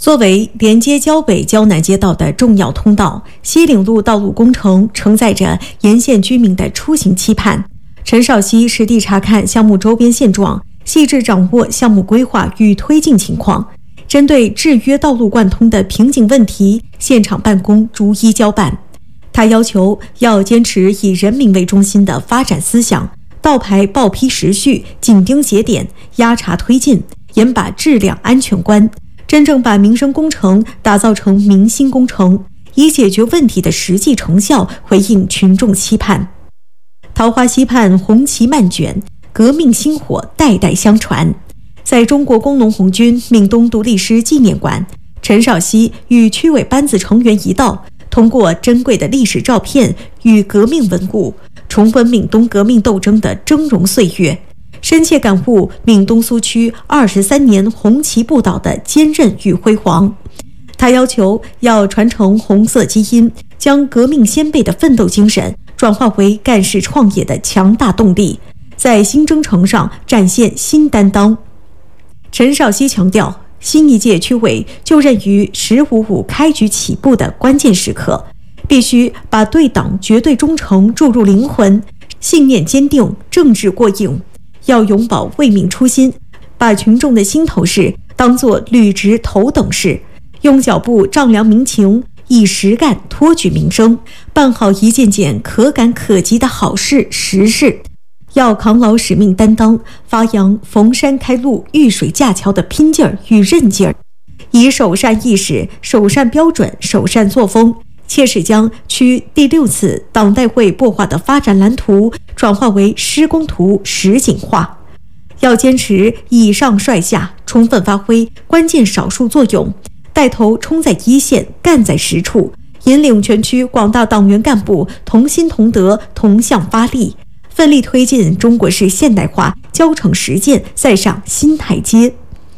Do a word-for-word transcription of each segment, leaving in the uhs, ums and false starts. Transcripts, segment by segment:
作为连接交北交南街道的重要通道，西岭路道路工程承载着沿线居民的出行期盼。陈少熙实地查看项目周边现状，细致掌握项目规划与推进情况，针对制约道路贯通的瓶颈问题，现场办公逐一交办。他要求要坚持以人民为中心的发展思想，倒排报批时序，紧盯节点，压查推进，严把质量安全关，真正把民生工程打造成民心工程，以解决问题的实际成效回应群众期盼。桃花溪畔红旗漫卷，革命薪火代代相传。在中国工农红军闽东独立师纪念馆，陈少熙与区委班子成员一道，通过珍贵的历史照片与革命文物，重温闽东革命斗争的峥嵘岁月，深切感悟闽东苏区二十三年红旗不倒的坚韧与辉煌。他要求要传承红色基因，将革命先辈的奋斗精神转化为干事创业的强大动力，在新征程上展现新担当。陈少熙强调，新一届区委就任于“十五五”开局起步的关键时刻，必须把对党绝对忠诚注入灵魂，信念坚定，政治过硬，要永葆为民初心，把群众的心头事当作履职头等事，用脚步丈量民情，以实干托举民生，办好一件件可感可及的好事实事。要扛牢使命担当，发扬逢山开路、遇水架桥的拼劲儿与韧劲儿，以首善意识、首善标准、首善作风，切实将区第六次党代会擘画的发展蓝图转化为施工图、实景化。要坚持以上率下，充分发挥关键少数作用，带头冲在一线，干在实处，引领全区广大党员干部同心同德、同向发力，奋力推进中国式现代化交城实践再上新台阶。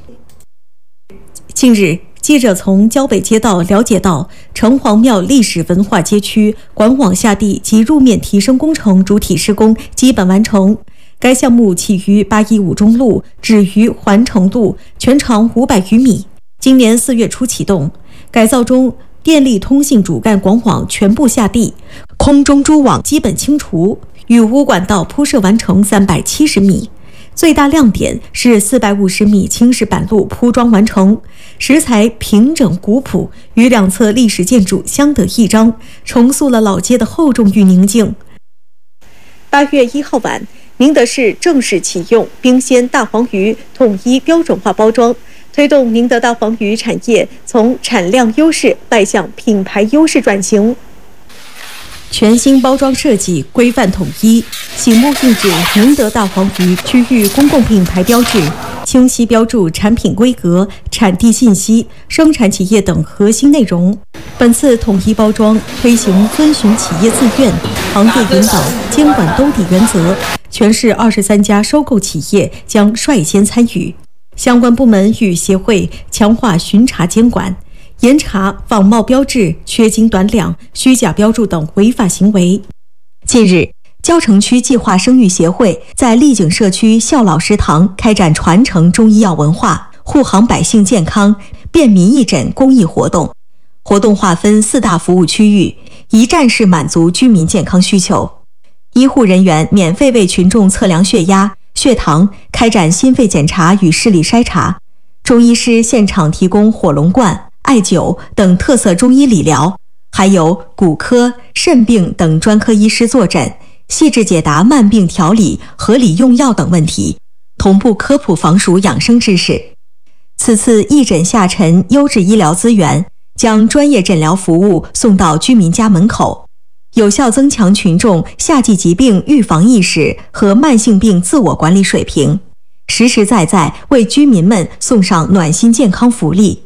近日，记者从交北街道了解到，城隍庙历史文化街区管网下地及路面提升工程主体施工基本完成。该项目起于八一五中路，止于环城路，全长五百余米。今年四月初启动，改造中电力通信主干广网全部下地，空中蛛网基本清除，雨污管道铺设完成三百七十米。最大亮点是四百五十米青石板路铺装完成，石材平整古朴，与两侧历史建筑相得益彰，重塑了老街的厚重与宁静。八月一号晚，宁德市正式启用冰鲜大黄鱼统一标准化包装，推动宁德大黄鱼产业从产量优势迈向品牌优势转型。全新包装设计规范统一，醒目印制宁德大黄鱼区域公共品牌标志，清晰标注产品规格、产地信息、生产企业等核心内容。本次统一包装推行遵循企业自愿、行业引导、监管兜底原则，全市二十三家收购企业将率先参与，相关部门与协会强化巡查监管，严查仿冒标志、缺斤短两、虚假标注等违法行为。近日，蕉城区计划生育协会在丽景社区孝老食堂开展传承中医药文化、护航百姓健康、便民义诊公益活动。活动划分四大服务区域，一站式满足居民健康需求。医护人员免费为群众测量血压、血糖，开展心肺检查与视力筛查。中医师现场提供火龙罐、艾灸等特色中医理疗，还有骨科、肾病等专科医师坐诊，细致解答慢病调理、合理用药等问题，同步科普防暑养生知识。此次义诊下沉优质医疗资源，将专业诊疗服务送到居民家门口，有效增强群众夏季疾病预防意识和慢性病自我管理水平，实实在在为居民们送上暖心健康福利。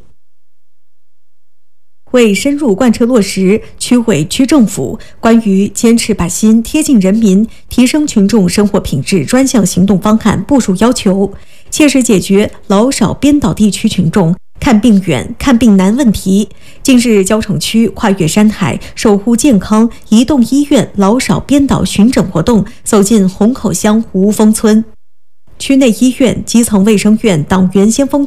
为深入贯彻落实区委区政府关于坚持把心贴近人民、提升群众生活品质专项行动方案部署要求，切实解决老少边岛地区群众看病远、看病难问题。近日，蕉城区跨越山海，守护健康移动医院老少边岛巡诊活动走进虹口乡吴峰村。区内医院基层卫生院党员先锋队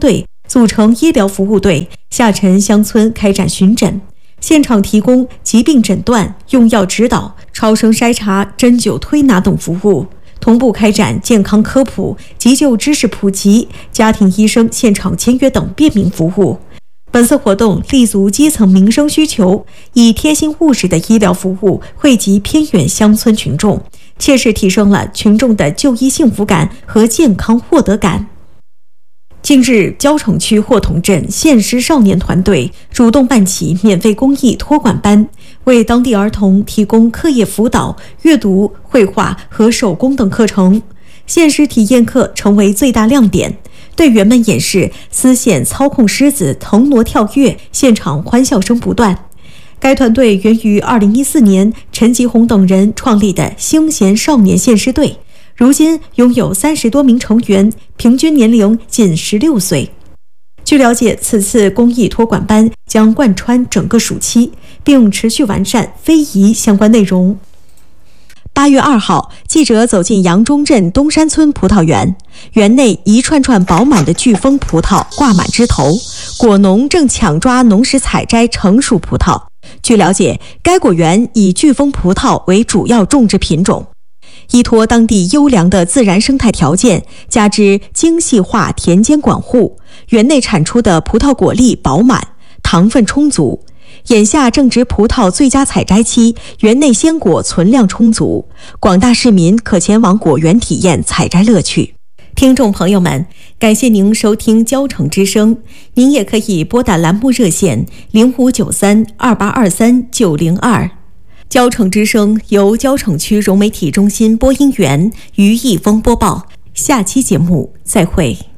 组成医疗服务队，下沉乡村开展巡诊，现场提供疾病诊断、用药指导、超声筛查、针灸推拿等服务，同步开展健康科普、急救知识普及、家庭医生现场签约等便民服务。本次活动立足基层民生需求，以贴心务实的医疗服务惠及偏远乡村群众，切实提升了群众的就医幸福感和健康获得感。近日，蕉城区霍同镇县师少年团队主动办起免费公益托管班，为当地儿童提供课业辅导、阅读、绘画和手工等课程。县师体验课成为最大亮点，队员们演示丝线操控狮子腾挪跳跃，现场欢笑声不断。该团队源于二零一四年陈吉红等人创立的星贤少年县师队，如今拥有三十多名成员，平均年龄仅十六岁。据了解，此次公益托管班将贯穿整个暑期，并持续完善非遗相关内容。八月二号，记者走进杨中镇东山村葡萄园，园内一串串饱满的巨峰葡萄挂满枝头，果农正抢抓农时采摘成熟葡萄。据了解，该果园以巨峰葡萄为主要种植品种。依托当地优良的自然生态条件，加之精细化田间管护，园内产出的葡萄果粒饱满，糖分充足。眼下正值葡萄最佳采摘期，园内鲜果存量充足，广大市民可前往果园体验采摘乐趣。听众朋友们，感谢您收听蕉城之声，您也可以拨打栏目热线零五九三二八二三九零二。蕉城之声由蕉城区融媒体中心播音员于一峰播报，下期节目再会。